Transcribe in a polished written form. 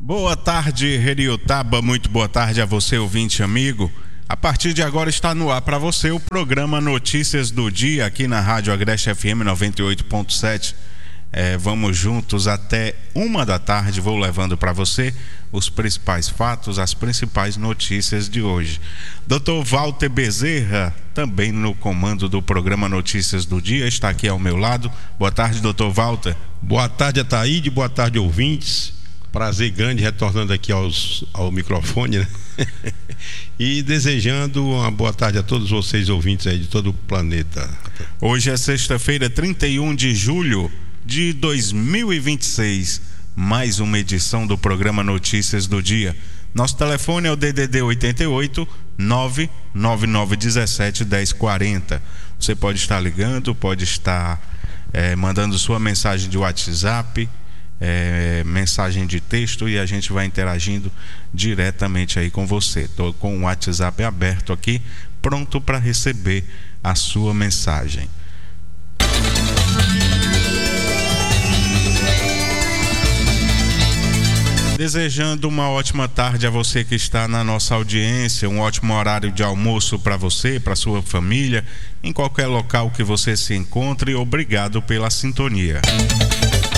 Boa tarde, Heriotaba, muito boa tarde a você, ouvinte amigo. A partir de agora está no ar para você o programa Notícias do Dia aqui na Rádio Agreste FM 98.7. Vamos juntos até 1h da tarde, vou levando para você os principais fatos, as principais notícias de hoje. Dr. Walter Bezerra, também no comando do programa Notícias do Dia, está aqui ao meu lado. Boa tarde, Dr. Walter. Boa tarde, Ataíde, boa tarde, ouvintes. Prazer grande retornando aqui ao microfone, né? E desejando uma boa tarde a todos vocês, ouvintes aí de todo o planeta. Hoje é sexta-feira, 31 de julho de 2026, mais uma edição do programa Notícias do Dia. Nosso telefone é o DDD 88 99917 1040. Você pode estar ligando, pode estar mandando sua mensagem de WhatsApp, mensagem de texto, e a gente vai interagindo diretamente aí com você. Estou com o WhatsApp aberto aqui, pronto para receber a sua mensagem. Desejando uma ótima tarde a você que está na nossa audiência, um ótimo horário de almoço para você, para sua família, em qualquer local que você se encontre. Obrigado pela sintonia.